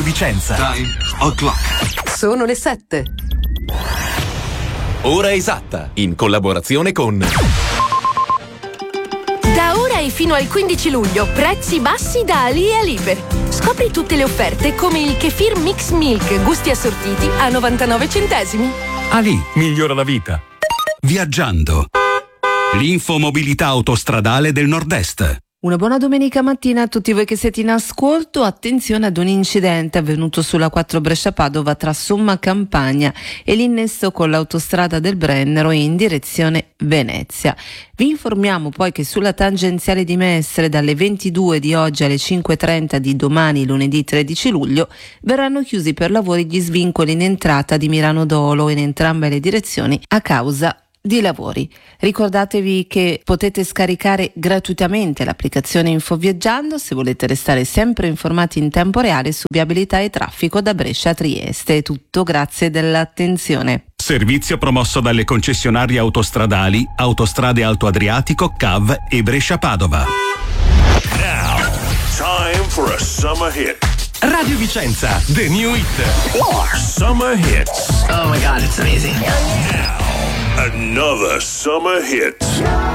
Radio Vicenza. Time o'clock. Sono le 7. Ora esatta, in collaborazione con... Da ora e fino al 15 luglio, prezzi bassi da Ali e Aliper. Scopri tutte le offerte come il Kefir Mix Milk, gusti assortiti a 99 centesimi. Ali migliora la vita. Viaggiando. L'infomobilità autostradale del Nord-Est. Una buona domenica mattina a tutti voi che siete in ascolto. Attenzione ad un incidente avvenuto sulla 4 Brescia-Padova tra Somma Campagna e l'innesto con l'autostrada del Brennero in direzione Venezia. Vi informiamo poi che sulla tangenziale di Mestre dalle 22 di oggi alle 5:30 di domani, lunedì 13 luglio, verranno chiusi per lavori gli svincoli in entrata di Milano Dolo in entrambe le direzioni a causa di lavori. Ricordatevi che potete scaricare gratuitamente l'applicazione Infoviaggiando se volete restare sempre informati in tempo reale su viabilità e traffico da Brescia a Trieste. È tutto, grazie dell'attenzione. Servizio promosso dalle concessionarie autostradali Autostrade Alto Adriatico, CAV e Brescia-Padova. Now, time for a summer hit. Radio Vicenza, the new hit. Summer hits. Oh my God, it's amazing. Now, another summer hit.